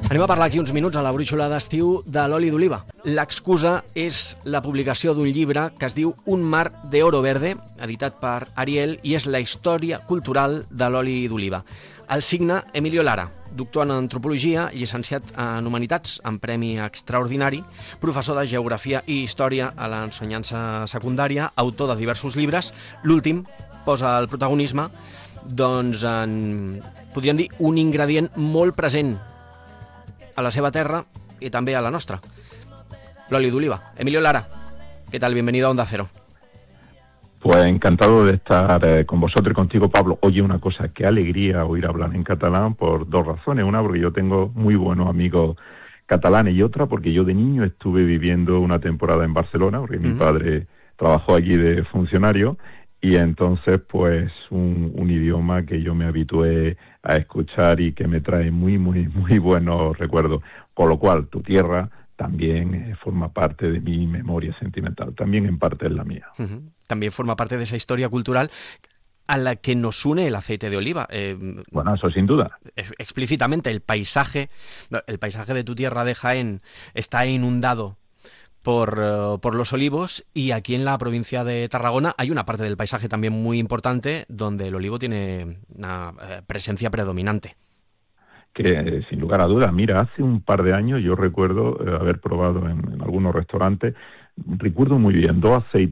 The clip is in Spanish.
Anem a parlar aquí uns minuts a la brúixola d'estiu de l'oli d'oliva. L'excusa és la publicació d'un llibre que es diu Un mar de oro verde, editat per Ariel, i és la història cultural de l'oli d'oliva. El signa Emilio Lara, doctor en antropologia, llicenciat en humanitats amb premi extraordinari, professor de geografia i història a l'ensenyança secundària, autor de diversos llibres. L'últim posa el protagonisme doncs, en, podríem dir, un ingredient molt present a la seva terra y també a la nostra, l'oli d'oliva. Emilio Lara, ¿qué tal? Bienvenido a Onda Cero. Pues encantado de estar con vosotros y contigo, Pablo. Oye, una cosa, qué alegría oír hablar en catalán por dos razones. Una, porque yo tengo muy buenos amigos catalanes, y otra, porque yo de niño estuve viviendo una temporada en Barcelona, porque mi padre trabajó allí de funcionario, y entonces pues un idioma que yo me habitué a escuchar y que me trae muy buenos recuerdos. Con lo cual, tu tierra también forma parte de mi memoria sentimental, también en parte es la mía. También forma parte de esa historia cultural a la que nos une el aceite de oliva. Bueno, eso sin duda. Explícitamente, el paisaje de tu tierra de Jaén está inundado por los olivos, y aquí en la provincia de Tarragona hay una parte del paisaje también muy importante donde el olivo tiene una presencia predominante. Que sin lugar a dudas, mira, hace un par de años yo recuerdo haber probado en algunos restaurantes, recuerdo muy bien, dos aceites